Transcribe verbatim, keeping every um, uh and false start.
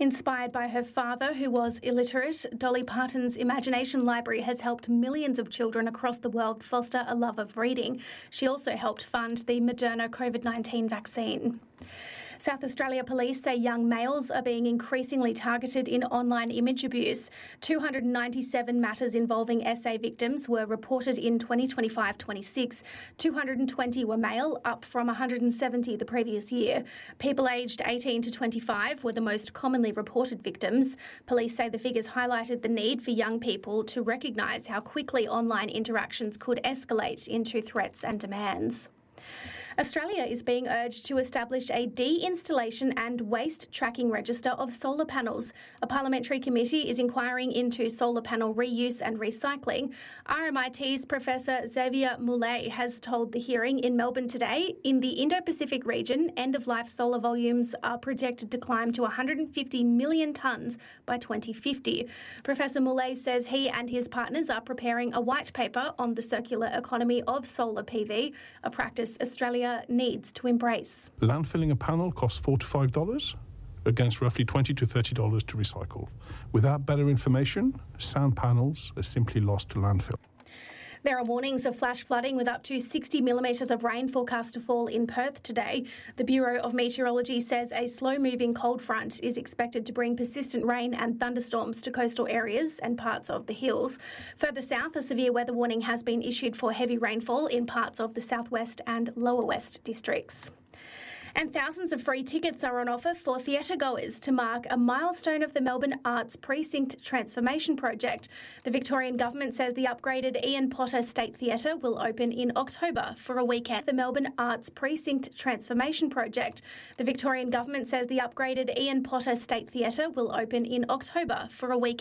Inspired by her father, who was illiterate, Dolly Parton's Imagination Library has helped millions of children across the world foster a love of reading. She also helped fund the Moderna COVID nineteen vaccine. South Australia Police say young males are being increasingly targeted in online image abuse. two hundred ninety-seven matters involving S A victims were reported in twenty twenty-five twenty-six. two hundred twenty were male, up from one hundred seventy the previous year. People aged eighteen to twenty-five were the most commonly reported victims. Police say the figures highlighted the need for young people to recognise how quickly online interactions could escalate into threats and demands. Australia is being urged to establish a de-installation and waste tracking register of solar panels. A parliamentary committee is inquiring into solar panel reuse and recycling. R M I T's Professor Xavier Moulet has told the hearing in Melbourne today, in the Indo-Pacific region, end-of-life solar volumes are projected to climb to one hundred fifty million tonnes by twenty fifty. Professor Moulet says he and his partners are preparing a white paper on the circular economy of solar P V, a practice Australia needs to embrace. Landfilling a panel costs four to five dollars against roughly twenty to thirty dollars to recycle. Without better information, sound panels are simply lost to landfill. There are warnings of flash flooding with up to sixty millimetres of rain forecast to fall in Perth today. The Bureau of Meteorology says a slow-moving cold front is expected to bring persistent rain and thunderstorms to coastal areas and parts of the hills. Further south, a severe weather warning has been issued for heavy rainfall in parts of the southwest and lower west districts. And thousands of free tickets are on offer for theatre goers to mark a milestone of the Melbourne Arts Precinct Transformation Project. The Victorian Government says the upgraded Ian Potter State Theatre will open in October for a weekend. The Melbourne Arts Precinct Transformation Project. The Victorian Government says the upgraded Ian Potter State Theatre will open in October for a weekend.